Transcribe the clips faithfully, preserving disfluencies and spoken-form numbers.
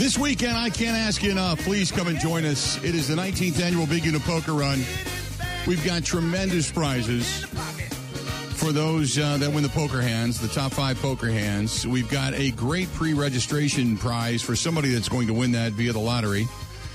This weekend, I can't ask you enough. Please come and join us. It is the nineteenth annual Big Unit Poker Run. We've got tremendous prizes for those uh, that win the poker hands, the top five poker hands. We've got a great pre-registration prize for somebody that's going to win that via the lottery.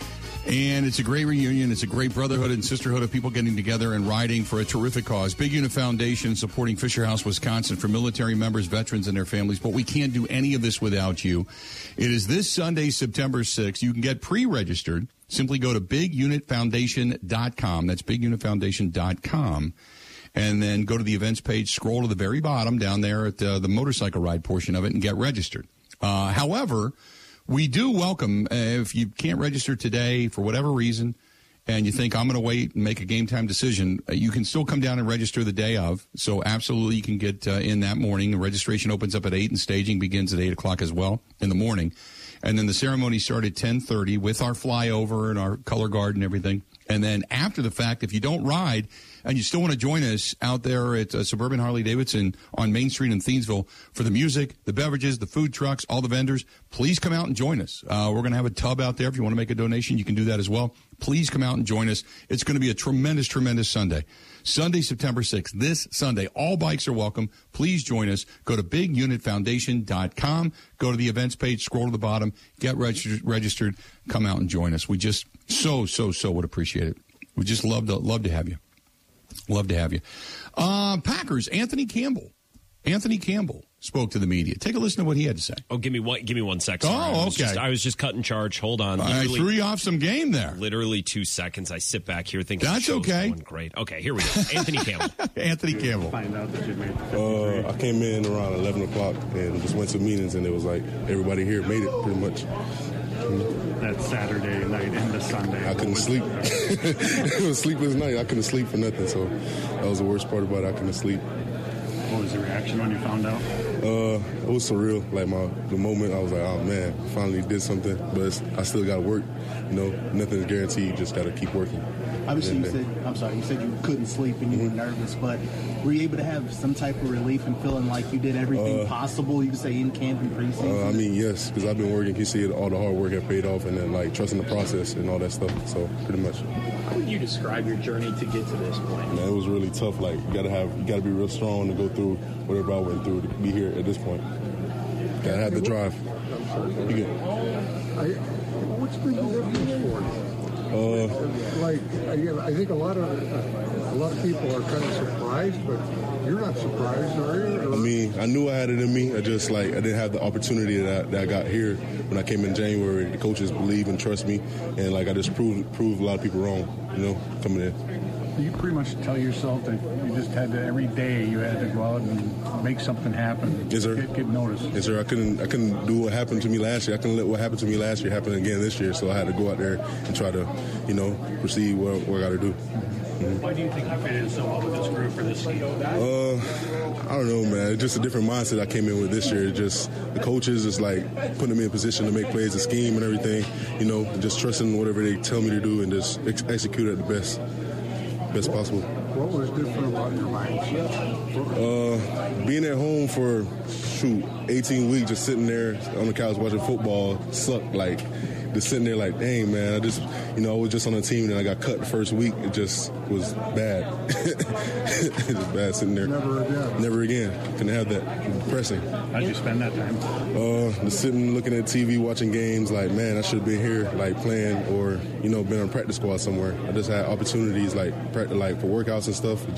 And it's a great reunion. It's a great brotherhood and sisterhood of people getting together and riding for a terrific cause. Big Unit Foundation supporting Fisher House, Wisconsin for military members, veterans, and their families. But we can't do any of this without you. It is this Sunday, September sixth. You can get pre-registered. Simply go to big unit foundation dot com. That's big unit foundation dot com. And then go to the events page, scroll to the very bottom down there at the, the motorcycle ride portion of it and get registered. Uh, however... We do welcome, uh, if you can't register today for whatever reason, and you think, I'm going to wait and make a game time decision, uh, you can still come down and register the day of. So absolutely you can get uh, in that morning. The registration opens up at eight, and staging begins at eight o'clock as well in the morning. And then the ceremony started at ten thirty with our flyover and our color guard and everything. And then after the fact, if you don't ride and you still want to join us out there at uh, Suburban Harley-Davidson on Main Street in Thiensville for the music, the beverages, the food trucks, all the vendors, please come out and join us. Uh, we're going to have a tub out there. If you want to make a donation, you can do that as well. Please come out and join us. It's going to be a tremendous, tremendous Sunday. Sunday, September sixth, this Sunday. All bikes are welcome. Please join us. Go to big unit foundation dot com. Go to the events page, scroll to the bottom, get reg- registered, come out and join us. We just so, so, so would appreciate it. We just love to, love to have you. Love to have you. Uh, Packers, Anthony Campbell. Anthony Campbell spoke to the media. Take a listen to what he had to say. Oh, give me one. Give me one second. Oh, I was okay. Just, I was just cutting charge. Hold on. I threw you off some game there. Literally two seconds. I sit back here thinking that's the show's okay. going great. Okay, here we go. Anthony Campbell. Anthony Campbell. Find out that you made uh, I came in around eleven o'clock and just went to meetings, and it was like everybody here made it pretty much. That Saturday night into Sunday. I couldn't sleep. It was a sleepless night. I couldn't sleep for nothing. So that was the worst part about it. I couldn't sleep. What was the reaction when you found out? Uh, it was surreal. Like my the moment, I was like, "Oh man, I finally did something." But it's, I still got to work. You know, nothing's guaranteed. You just got to keep working. Obviously, you said, I'm sorry, you said you couldn't sleep and you mm-hmm. were nervous, but were you able to have some type of relief and feeling like you did everything uh, possible, you could say, in camp and preseason? Uh, I mean, yes, because I've been working. You see it, all the hard work have paid off, and then, like, trusting the process and all that stuff. So, pretty much. How would you describe your journey to get to this point? Man, it was really tough. Like, you got to have, you got to be real strong to go through whatever I went through to be here at this point. Got to have the drive. You get, I, what's been the difference for you? Uh, like again, I think a lot of uh, a lot of people are kind of surprised, but you're not surprised, are you? Or? I mean, I knew I had it in me. I just like I didn't have the opportunity that I, that I got here when I came in January. The coaches believe and trust me, and like I just proved proved a lot of people wrong. You know, coming in. You pretty much tell yourself that you just had to, every day you had to go out and make something happen. Yes, sir. Get, get noticed. Yes, sir. I couldn't I couldn't do what happened to me last year. I couldn't let what happened to me last year happen again this year. So I had to go out there and try to, you know, proceed what, what I got to do. Mm-hmm. Why do you think you fit in so well with this group for this scheme? Uh, I don't know, man. It's just a different mindset I came in with this year. Just the coaches is like putting me in position to make plays, the scheme and everything. You know, and just trusting whatever they tell me to do and just ex- execute at the best. Best possible. What was different about your mindset? Uh, being at home for, shoot, eighteen weeks, just sitting there on the couch watching football sucked. Like, just sitting there like, dang, man, I just, you know, I was just on a team and I got cut the first week. It just was bad. It was bad sitting there. Never again. Never again. Couldn't have that. Depressing. How'd you spend that time? Uh, just sitting, looking at T V, watching games, like, man, I should have been here, like, playing or, you know, been on practice squad somewhere. I just had opportunities, like, practice, like for workouts and stuff.